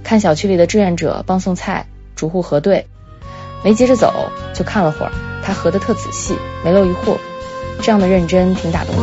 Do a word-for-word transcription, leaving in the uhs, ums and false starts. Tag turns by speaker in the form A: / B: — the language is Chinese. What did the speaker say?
A: 看小区里的志愿者帮送菜，逐户核对，没急着走，就看了会儿，他核得特仔细，没漏一户，这样的认真挺打动